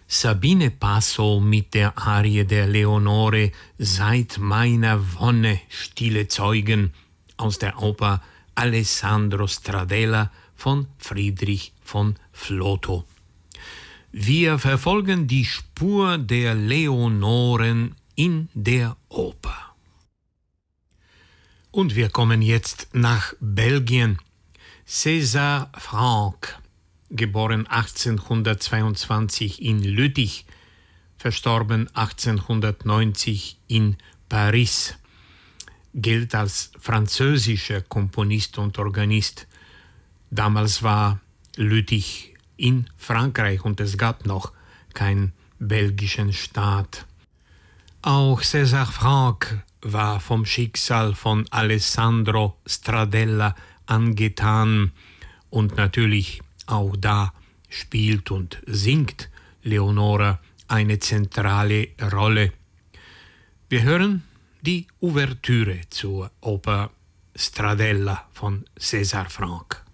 Sabine Passo mit der Arie der Leonore Seid meiner Wonne stille Zeugen aus der Oper Alessandro Stradella von Friedrich von Flotow. Wir verfolgen die Spur der Leonoren in der Oper. Und wir kommen jetzt nach Belgien. César Franck, geboren 1822 in Lüttich, verstorben 1890 in Paris, gilt als französischer Komponist und Organist. Damals war Lüttich in Frankreich und es gab noch keinen belgischen Staat. Auch César Franck war vom Schicksal von Alessandro Stradella angetan und natürlich auch da spielt und singt Leonore eine zentrale Rolle. Wir hören die Ouvertüre zur Oper Stradella von César Franck.